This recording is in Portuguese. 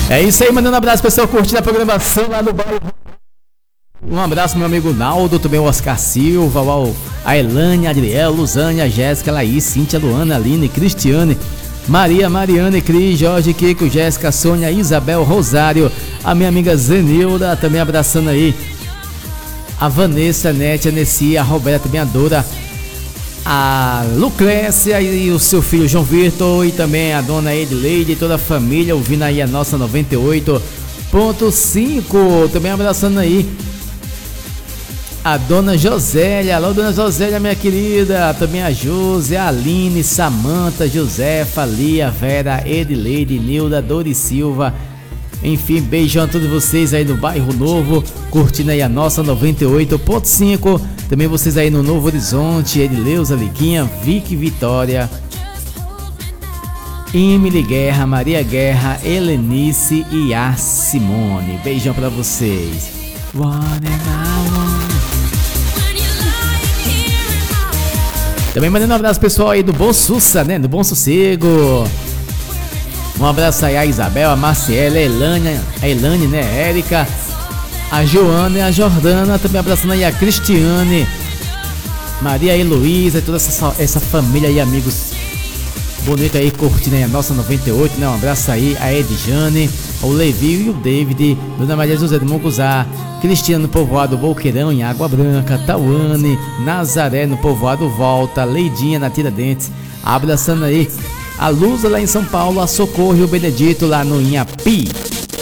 É isso aí, mandando um abraço pessoal curtindo a programação lá no bairro. Um abraço meu amigo Naldo, também o Oscar Silva, a Elane, a Adriel, Luzânia, a Jéssica, a Laís, Cíntia, Luana, Aline, Cristiane, Maria, Mariana, Cris, Jorge, Kiko, Jéssica, Sônia, Isabel, Rosário, a minha amiga Zenilda, também abraçando aí a Vanessa, Nete, a Nessia, a Roberta, também a Dora, a Lucrécia e o seu filho João Vitor, e também a dona Edileide e toda a família ouvindo aí a nossa 98.5. Também abraçando aí a dona Josélia. Alô, dona Josélia, minha querida. Também a José, a Aline, Samanta, Josefa, Lia, Vera, Edileide, Nilda, Dori Silva. Enfim, beijão a todos vocês aí no Bairro Novo, curtindo aí a nossa 98.5. Também vocês aí no Novo Horizonte, Edileuza, Liquinha, Vicky, Vitória, Emily Guerra, Maria Guerra, Helenice e a Simone. Beijão pra vocês. Também mandando um abraço pessoal aí do Bom Sussa, né? Do Bom Sossego. Um abraço aí a Isabel, a Marciela, a Elane, né? A Érica, a Joana e a Jordana. Também abraçando aí a Cristiane, Maria Heloísa e toda essa família e amigos bonito aí curtindo aí a nossa 98, né? Um abraço aí a Edjane, o Levi e o David, Dona Maria José do Munguzá, Cristina no povoado Boqueirão em Água Branca, Tauane, Nazaré no povoado Volta, Leidinha na Tiradentes, abraçando aí a Luza lá em São Paulo, a Socorro e o Benedito lá no Inhapi.